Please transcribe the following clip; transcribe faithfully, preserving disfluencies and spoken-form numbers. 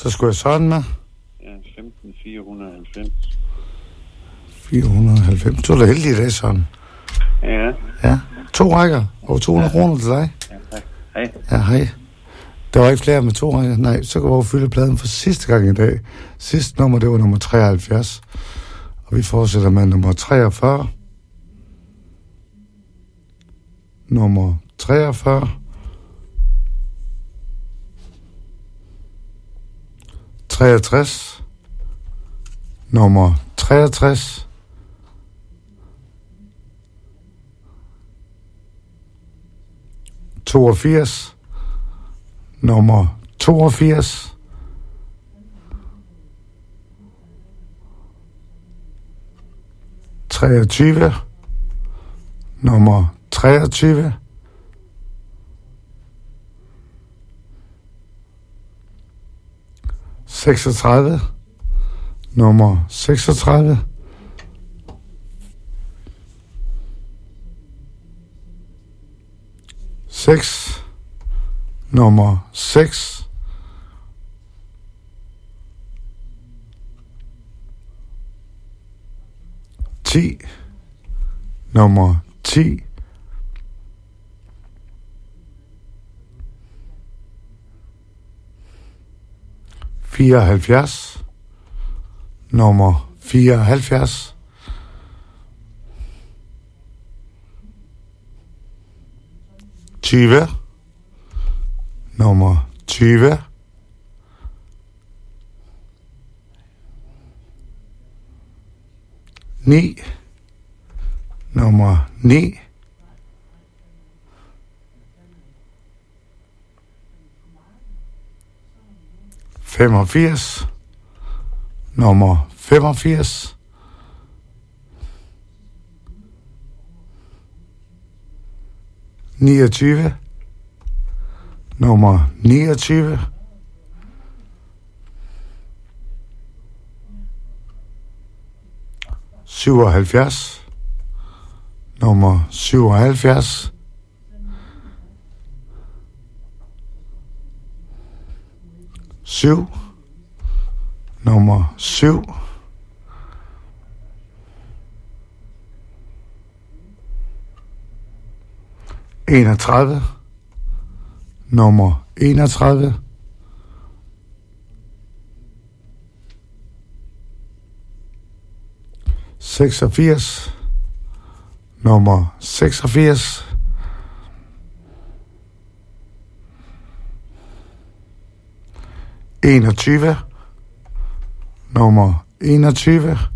Så skulle jeg sådan med. Ja, femten fire hundrede og halvfems. fire hundrede og halvfems. Du er da heldig i dag, sådan. Ja. Ja. To rækker og to hundrede kroner til dig. Ja, hej. Hej. Ja, hej. Der var ikke flere med to rækker. Nej, så kan vi fylde pladen for sidste gang i dag. Sidste nummer, det var nummer treoghalvfjerds. Og vi fortsætter med nummer treogfyrre. Nummer treogfyrre. treogtres. Nummer treogtres. toogfirs. Nummer toogfirs. treogtyve. Nummer treogtyve. seksogtredive. Nummer seksogtredive. seks. Nummer seks. ti. Nummer ti. fireoghalvfjerds. Nummer fireoghalvfjerds. tyve. Nummer tyve. ni. Nummer ni. femogfirs. Nummer femogfirs. niogtyve. Nummer niogtyve. syvoghalvfjerds. Nummer syvoghalvfjerds. syv. Nummer syv. enogtredive. Nummer enogtredive. seksogfirs. Nummer seksogfirs. enogtyve. Nummer enogtyve.